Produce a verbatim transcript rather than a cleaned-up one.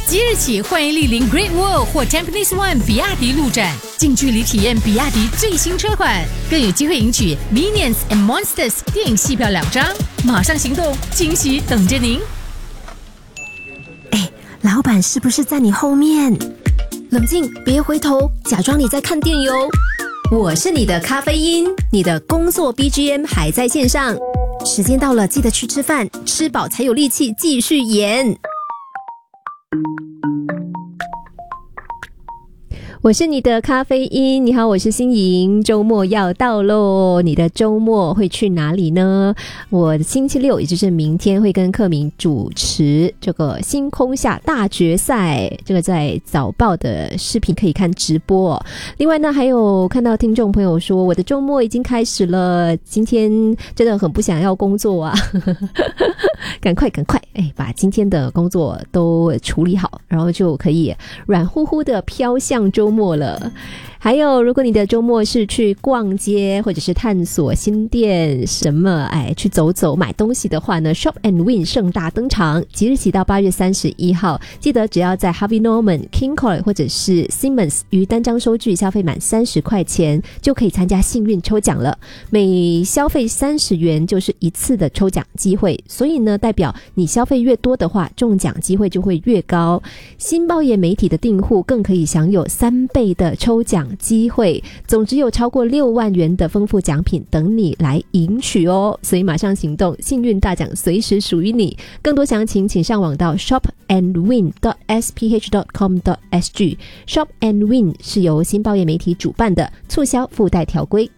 即日起，欢迎莅临 Great Wall 或 Tampines One 比亚迪路展，近距离体验比亚迪最新车款，更有机会赢取 Minions and Monsters 电影戏票两张。马上行动，惊喜等着您！ 哎，老板是不是在你后面？冷静，别回头，假装你在看电邮。我是你的咖啡因，你的工作 B G M 还在线上。时间到了，记得去吃饭，吃饱才有力气继续演。我是你的咖啡因，你好，我是欣莹。周末要到咯，你的周末会去哪里呢？我星期六，也就是明天会跟克明主持这个星空下大决赛，这个在早报的视频可以看直播哦。另外呢，还有看到听众朋友说我的周末已经开始了，今天真的很不想要工作啊赶快赶快哎，把今天的工作都处理好，然后就可以软乎乎的飘向周末了。还有，如果你的周末是去逛街或者是探索新店什么，哎，去走走买东西的话呢 ，Shop and Win 盛大登场，即日起到八月三十一号，记得只要在 Harvey Norman、King Koil 或者是 Simmons 于单张收据消费满三十块钱，就可以参加幸运抽奖了。每消费三十元就是一次的抽奖机会，所以呢，代表你消费越多的话，中奖机会就会越高。新报业媒体的订户更可以享有三倍的抽奖机会，总值有超过六万元的丰富奖品等你来赢取哦！所以马上行动，幸运大奖随时属于你。更多详情请上网到 shop and win dot s p h dot com dot s g。 Shop and Win 是由新报业媒体主办的，促销附带条规。